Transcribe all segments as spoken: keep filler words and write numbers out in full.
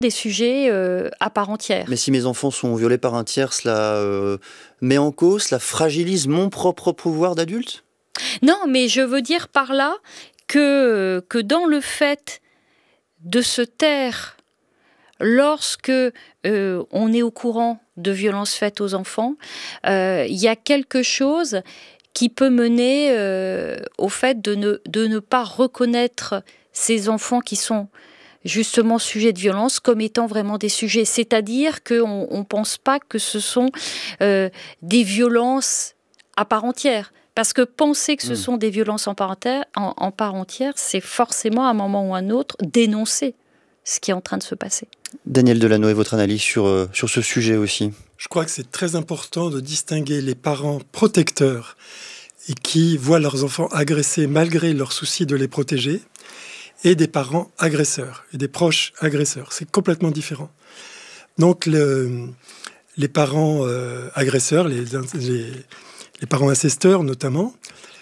des sujets euh, à part entière. Mais si mes enfants sont violés par un tiers, cela euh, met en cause, cela fragilise mon propre pouvoir d'adulte ? Non, mais je veux dire par là que, que dans le fait de se taire lorsque euh, on est au courant de violences faites aux enfants, euh, il y a quelque chose qui peut mener euh, au fait de ne, de ne pas reconnaître ces enfants qui sont justement sujets de violence comme étant vraiment des sujets. C'est-à-dire qu'on ne pense pas que ce sont euh, des violences à part entière. Parce que penser que ce sont des violences en part, entière, en, en part entière, c'est forcément à un moment ou à un autre dénoncer ce qui est en train de se passer. Daniel Delanoë, votre analyse sur, euh, sur ce sujet aussi ? Je crois que c'est très important de distinguer les parents protecteurs et qui voient leurs enfants agressés malgré leur souci de les protéger et des parents agresseurs et des proches agresseurs. C'est complètement différent. Donc le, les parents euh, agresseurs, les, les Les parents incesteurs, notamment,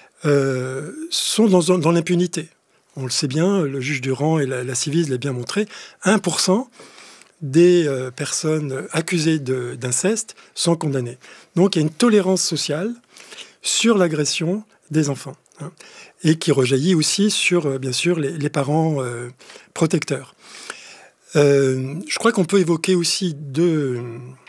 euh, sont dans, dans l'impunité. On le sait bien, le juge Durand et la, la Civise l'a bien montré, un pour cent des euh, personnes accusées de, d'inceste sont condamnées. Donc il y a une tolérance sociale sur l'agression des enfants, hein, et qui rejaillit aussi sur, euh, bien sûr, les, les parents euh, protecteurs. Euh, je crois qu'on peut évoquer aussi deux...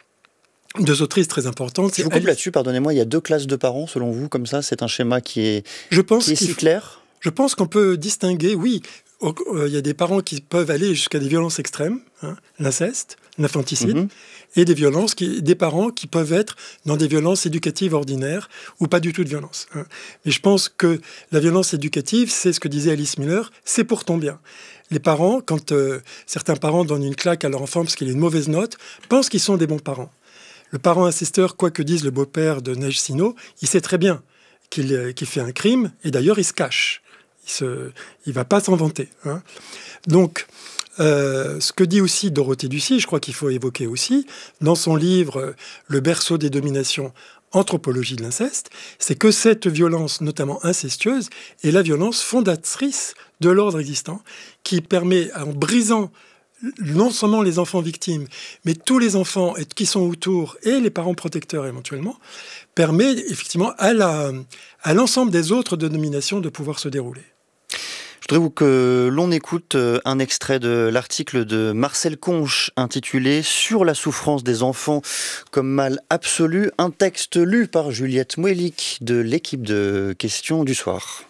Deux autrices très importantes. Je vous coupe là-dessus, pardonnez-moi, il y a deux classes de parents, selon vous, comme ça, c'est un schéma qui est, je pense qui est si clair ? Je pense qu'on peut distinguer, oui, il y a des parents qui peuvent aller jusqu'à des violences extrêmes, hein, l'inceste, l'infanticide, mm-hmm. et des violences, qui, des parents qui peuvent être dans des violences éducatives ordinaires ou pas du tout de violence. Hein. Mais je pense que la violence éducative, c'est ce que disait Alice Miller, c'est pour ton bien. Les parents, quand euh, certains parents donnent une claque à leur enfant parce qu'il a une mauvaise note, pensent qu'ils sont des bons parents. Le parent incesteur, quoi que dise le beau-père de Neige Sino, il sait très bien qu'il, qu'il fait un crime, et d'ailleurs il se cache. Il ne va pas s'en vanter. Hein. Donc, euh, ce que dit aussi Dorothée Ducy, je crois qu'il faut évoquer aussi, dans son livre « Le berceau des dominations, anthropologie de l'inceste », c'est que cette violence, notamment incestueuse, est la violence fondatrice de l'ordre existant, qui permet, en brisant non seulement les enfants victimes, mais tous les enfants qui sont autour et les parents protecteurs éventuellement, permet effectivement à, la, à l'ensemble des autres dénominations de pouvoir se dérouler. Je voudrais que l'on écoute un extrait de l'article de Marcel Conche intitulé « Sur la souffrance des enfants comme mal absolu », un texte lu par Juliette Mouelik de l'équipe de questions du soir.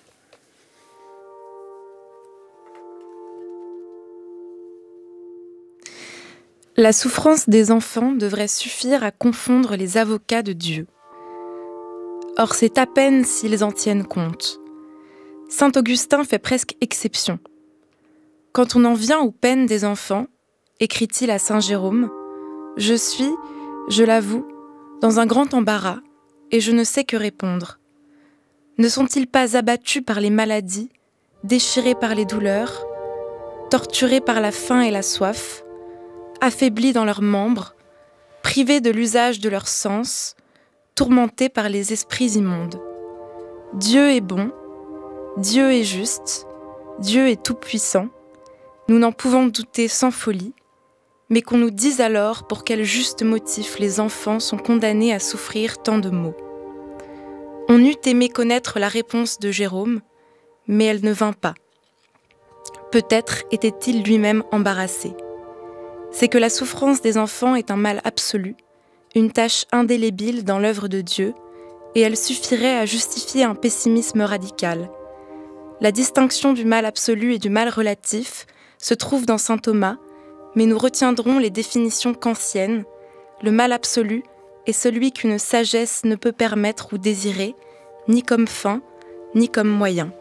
La souffrance des enfants devrait suffire à confondre les avocats de Dieu. Or, c'est à peine s'ils en tiennent compte. Saint Augustin fait presque exception. Quand on en vient aux peines des enfants, écrit-il à Saint Jérôme, « Je suis, je l'avoue, dans un grand embarras, et je ne sais que répondre. Ne sont-ils pas abattus par les maladies, déchirés par les douleurs, torturés par la faim et la soif, affaiblis dans leurs membres, privés de l'usage de leurs sens, tourmentés par les esprits immondes. Dieu est bon, Dieu est juste, Dieu est tout-puissant, nous n'en pouvons douter sans folie, mais qu'on nous dise alors pour quel juste motif les enfants sont condamnés à souffrir tant de maux. On eût aimé connaître la réponse de Jérôme, mais elle ne vint pas. Peut-être était-il lui-même embarrassé. C'est que la souffrance des enfants est un mal absolu, une tâche indélébile dans l'œuvre de Dieu, et elle suffirait à justifier un pessimisme radical. La distinction du mal absolu et du mal relatif se trouve dans saint Thomas, mais nous retiendrons les définitions kantiennes. Le mal absolu est celui qu'une sagesse ne peut permettre ou désirer, ni comme fin, ni comme moyen.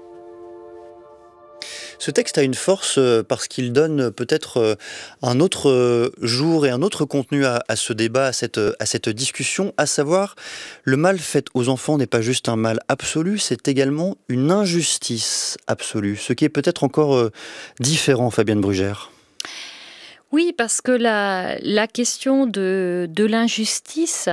Ce texte a une force parce qu'il donne peut-être un autre jour et un autre contenu à, à ce débat, à cette, à cette discussion, à savoir le mal fait aux enfants n'est pas juste un mal absolu, c'est également une injustice absolue, ce qui est peut-être encore différent, Fabienne Brugère. Oui, parce que la, la question de, de l'injustice,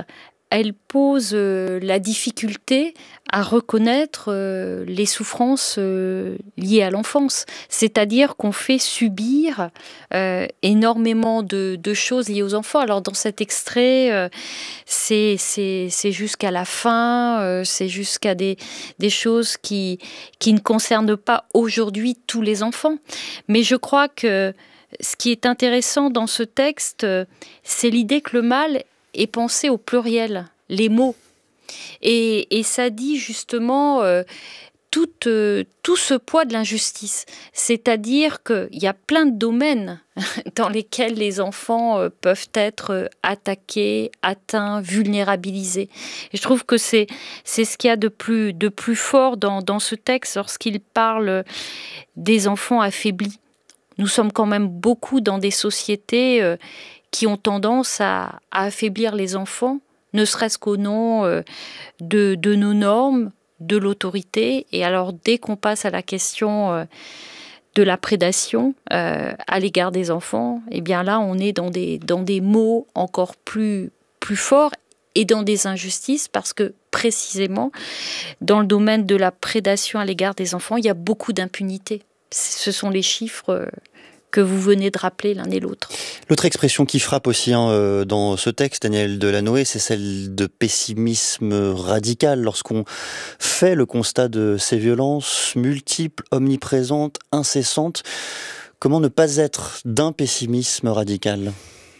elle pose euh, la difficulté à reconnaître euh, les souffrances euh, liées à l'enfance. C'est-à-dire qu'on fait subir euh, énormément de, de choses liées aux enfants. Alors dans cet extrait, euh, c'est, c'est, c'est jusqu'à la fin, euh, c'est jusqu'à des, des choses qui, qui ne concernent pas aujourd'hui tous les enfants. Mais je crois que ce qui est intéressant dans ce texte, euh, c'est l'idée que le mal est pensé au pluriel, les mots. Et, et ça dit justement euh, tout, euh, tout ce poids de l'injustice. C'est-à-dire qu'il y a plein de domaines dans lesquels les enfants euh, peuvent être euh, attaqués, atteints, vulnérabilisés. Et je trouve que c'est, c'est ce qu'il y a de plus, de plus fort dans, dans ce texte lorsqu'il parle des enfants affaiblis. Nous sommes quand même beaucoup dans des sociétés euh, qui ont tendance à, à affaiblir les enfants, ne serait-ce qu'au nom euh, de, de nos normes, de l'autorité. Et alors, dès qu'on passe à la question euh, de la prédation euh, à l'égard des enfants, eh bien là, on est dans des, dans des mots encore plus, plus forts et dans des injustices, parce que précisément, dans le domaine de la prédation à l'égard des enfants, il y a beaucoup d'impunité. Ce sont les chiffres euh, que vous venez de rappeler l'un et l'autre. L'autre expression qui frappe aussi hein, dans ce texte, Daniel Delanoë, c'est celle de pessimisme radical. Lorsqu'on fait le constat de ces violences multiples, omniprésentes, incessantes, comment ne pas être d'un pessimisme radical ?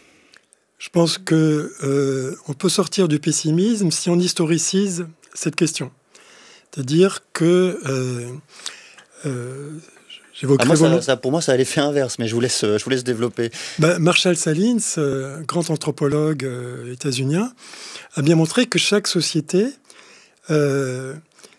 Je pense qu'on euh, peut sortir du pessimisme si on historicise cette question. C'est-à-dire que... Euh, euh, Ah moi, ça, ça, pour moi, ça a l'effet inverse, mais je vous laisse, je vous laisse développer. Ben, Marshall Salins, euh, grand anthropologue euh, états-unien, a bien montré que chaque société euh,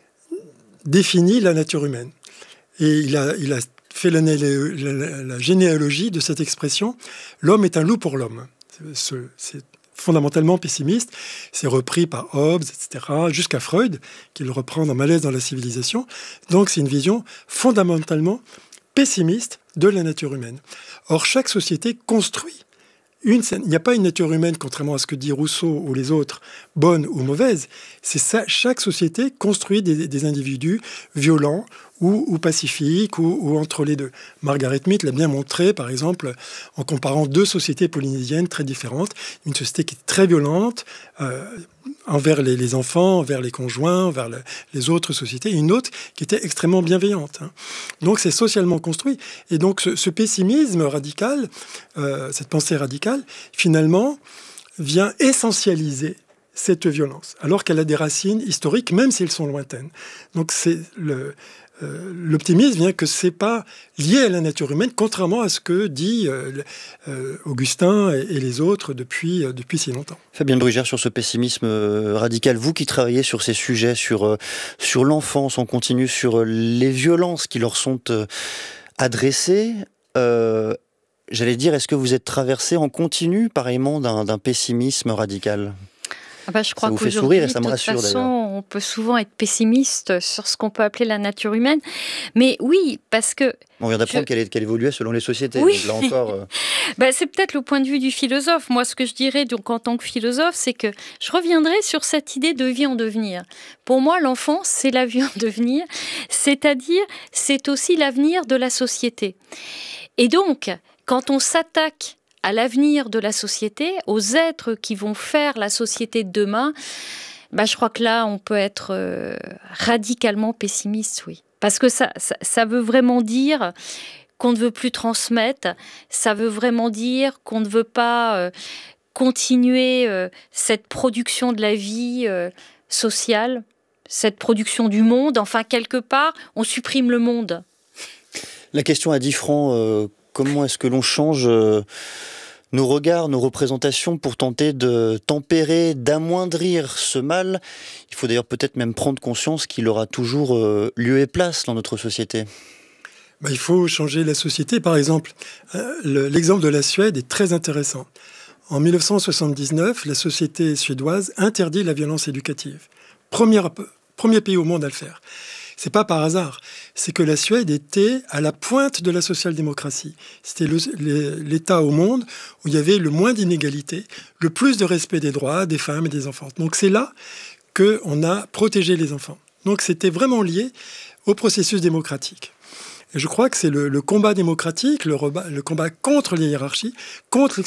définit la nature humaine. Et il a, il a fait la, la, la, la généalogie de cette expression « l'homme est un loup pour l'homme ». C'est, c'est fondamentalement pessimiste. C'est repris par Hobbes, et cetera, jusqu'à Freud, qui le reprend dans Malaise dans la civilisation. Donc c'est une vision fondamentalement pessimiste de la nature humaine. Or, chaque société construit une... Il n'y a pas une nature humaine, contrairement à ce que dit Rousseau ou les autres, bonne ou mauvaise. C'est ça, chaque société construit des, des individus violents ou, ou pacifiques ou, ou entre les deux. Margaret Mead l'a bien montré, par exemple, en comparant deux sociétés polynésiennes très différentes. Une société qui est très violente euh, envers les, les enfants, envers les conjoints, envers le, les autres sociétés, et une autre qui était extrêmement bienveillante. Hein. Donc c'est socialement construit. Et donc ce, ce pessimisme radical, euh, cette pensée radicale, finalement, vient essentialiser cette violence, alors qu'elle a des racines historiques, même si elles sont lointaines. Donc c'est le... Euh, l'optimisme vient que c'est pas lié à la nature humaine, contrairement à ce que dit euh, euh, Augustin et, et les autres depuis, euh, depuis si longtemps. Fabienne Brugère, sur ce pessimisme euh, radical, vous qui travaillez sur ces sujets, sur, euh, sur l'enfance, on continue sur euh, les violences qui leur sont euh, adressées, euh, j'allais dire, est-ce que vous êtes traversé en continu, pareillement, d'un, d'un pessimisme radical ? Ah bah, je crois ça vous fait qu'aujourd'hui, sourire et ça me de toute rassure, façon, d'ailleurs. on peut souvent être pessimiste sur ce qu'on peut appeler la nature humaine. Mais oui, parce que... On vient d'apprendre je... qu'elle, est, qu'elle évoluait selon les sociétés. Oui. Donc là encore... Euh... bah, c'est peut-être le point de vue du philosophe. Moi, ce que je dirais donc, en tant que philosophe, c'est que je reviendrai sur cette idée de vie en devenir. Pour moi, l'enfance, c'est la vie en devenir. C'est-à-dire, c'est aussi l'avenir de la société. Et donc, quand on s'attaque à l'avenir de la société, aux êtres qui vont faire la société de demain, bah, je crois que là, on peut être euh, radicalement pessimiste, oui. Parce que ça, ça, ça veut vraiment dire qu'on ne veut plus transmettre, ça veut vraiment dire qu'on ne veut pas euh, continuer euh, cette production de la vie euh, sociale, cette production du monde. Enfin, quelque part, on supprime le monde. La question à dix francs, euh, comment est-ce que l'on change euh, nos regards, nos représentations pour tenter de tempérer, d'amoindrir ce mal ? Il faut d'ailleurs peut-être même prendre conscience qu'il aura toujours euh, lieu et place dans notre société. Ben, il faut changer la société. Par exemple, euh, le, l'exemple de la Suède est très intéressant. En dix-neuf cent soixante-dix-neuf, la société suédoise interdit la violence éducative. Premier, premier pays au monde à le faire. C'est pas par hasard. C'est que la Suède était à la pointe de la social-démocratie. C'était le, le, l'État au monde où il y avait le moins d'inégalités, le plus de respect des droits des femmes et des enfants. Donc c'est là qu'on a protégé les enfants. Donc c'était vraiment lié au processus démocratique. Et je crois que c'est le, le combat démocratique, le, reba, le combat contre les hiérarchies, contre